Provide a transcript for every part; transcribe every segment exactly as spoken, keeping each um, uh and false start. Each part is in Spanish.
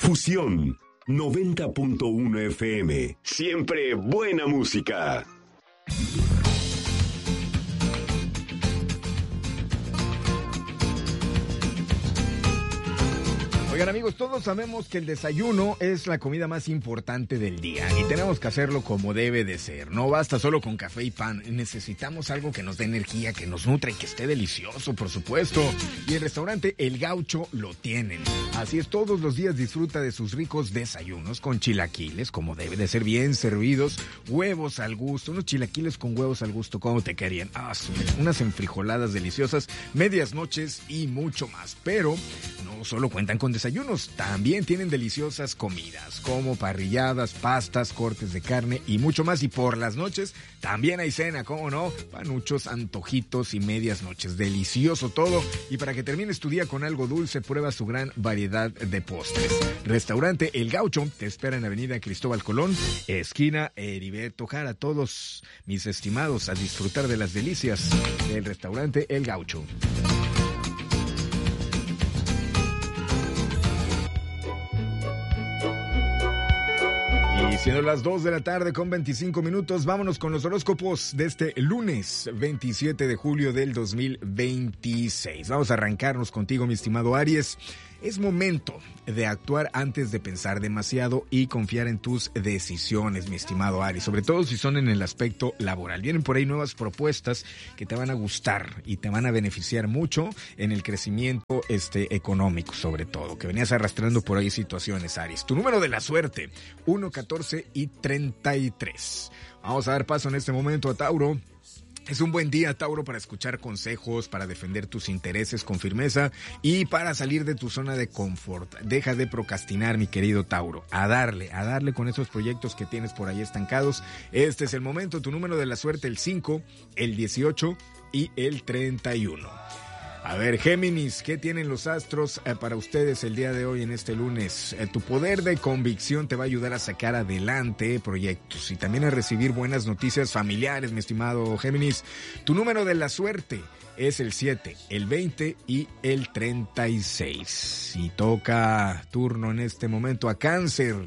Fusión noventa punto uno F M. Siempre buena música. Oigan, amigos, todos sabemos que el desayuno es la comida más importante del día y tenemos que hacerlo como debe de ser. No basta solo con café y pan, necesitamos algo que nos dé energía, que nos nutra y que esté delicioso, por supuesto. Y el restaurante El Gaucho lo tienen. Así es, todos los días disfruta de sus ricos desayunos con chilaquiles, como debe de ser, bien servidos, huevos al gusto, unos chilaquiles con huevos al gusto, ¿cómo te querían? Ah, unas enfrijoladas deliciosas, medias noches y mucho más. Pero no solo cuentan con desayunos. Desayunos también tienen deliciosas comidas como parrilladas, pastas, cortes de carne y mucho más. Y por las noches también hay cena, ¿cómo no? Panuchos, antojitos y medias noches. Delicioso todo. Y para que termines tu día con algo dulce, prueba su gran variedad de postres. Restaurante El Gaucho te espera en Avenida Cristóbal Colón, esquina Heriberto Jara. Todos mis estimados, a disfrutar de las delicias del restaurante El Gaucho. Y siendo las dos de la tarde con veinticinco minutos, vámonos con los horóscopos de este lunes veintisiete de julio del dos mil veintiséis. Vamos a arrancarnos contigo, mi estimado Aries. Es momento de actuar antes de pensar demasiado y confiar en tus decisiones, mi estimado Aries, sobre todo si son en el aspecto laboral. Vienen por ahí nuevas propuestas que te van a gustar y te van a beneficiar mucho en el crecimiento este, económico, sobre todo, que venías arrastrando por ahí situaciones, Aries. Tu número de la suerte, uno, catorce y treinta y tres. Vamos a dar paso en este momento a Tauro. Es un buen día, Tauro, para escuchar consejos, para defender tus intereses con firmeza y para salir de tu zona de confort. Deja de procrastinar, mi querido Tauro. A darle, a darle con esos proyectos que tienes por ahí estancados. Este es el momento. Tu número de la suerte, el cinco, el dieciocho y el treinta y uno. A ver, Géminis, ¿qué tienen los astros eh, para ustedes el día de hoy en este lunes? Eh, tu poder de convicción te va a ayudar a sacar adelante proyectos y también a recibir buenas noticias familiares, mi estimado Géminis. Tu número de la suerte es el siete, el veinte y el treinta y seis. Y toca turno en este momento a Cáncer.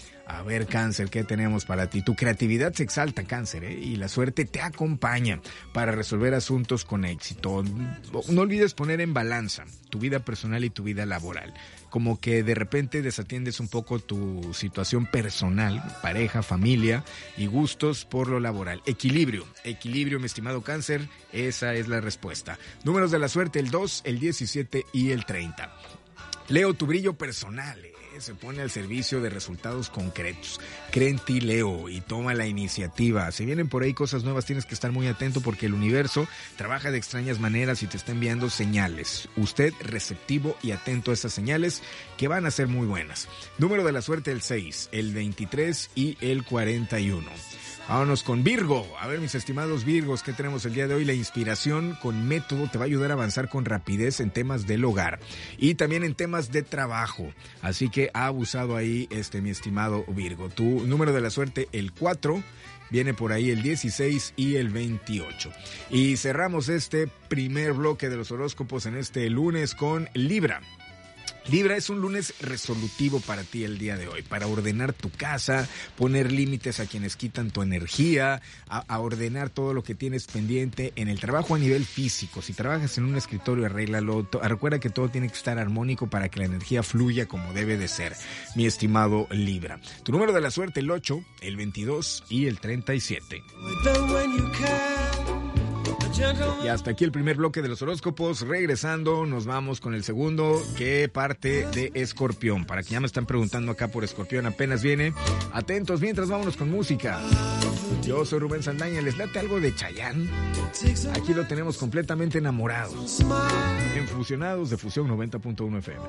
A ver, Cáncer, ¿qué tenemos para ti? Tu creatividad se exalta, Cáncer, ¿eh? Y la suerte te acompaña para resolver asuntos con éxito. No olvides poner en balanza tu vida personal y tu vida laboral. Como que de repente desatiendes un poco tu situación personal, pareja, familia y gustos por lo laboral. Equilibrio, equilibrio, mi estimado Cáncer, esa es la respuesta. Números de la suerte, el dos, el diecisiete y el treinta. Leo, tu brillo personal, ¿eh? Se pone al servicio de resultados concretos. Cree en ti, Leo, y toma la iniciativa. Si vienen por ahí cosas nuevas, tienes que estar muy atento porque el universo trabaja de extrañas maneras y te está enviando señales. Usted receptivo y atento a esas señales que van a ser muy buenas. Número de la suerte, el seis, el veintitrés y el cuarenta y uno. Vámonos con Virgo. A ver, mis estimados Virgos, ¿qué tenemos el día de hoy? La inspiración con método te va a ayudar a avanzar con rapidez en temas del hogar y también en temas de trabajo. Así que ha abusado ahí, este, mi estimado Virgo. Tu número de la suerte, el cuatro. Viene por ahí el dieciséis y el veintiocho. Y cerramos este primer bloque de los horóscopos en este lunes con Libra. Libra, es un lunes resolutivo para ti el día de hoy, para ordenar tu casa, poner límites a quienes quitan tu energía, a, a ordenar todo lo que tienes pendiente en el trabajo a nivel físico. Si trabajas en un escritorio, arréglalo. To- recuerda que todo tiene que estar armónico para que la energía fluya como debe de ser, mi estimado Libra. Tu número de la suerte, el ocho, el veintidós y el treinta y siete. Y hasta aquí el primer bloque de los horóscopos. Regresando, nos vamos con el segundo, que parte de Escorpión. Para que ya me están preguntando acá por Escorpión, apenas viene. Atentos, mientras vámonos con música. Yo soy Rubén Saldaña, ¿les late algo de Chayanne? Aquí lo tenemos completamente enamorado. En Fusionados de Fusión noventa punto uno F M.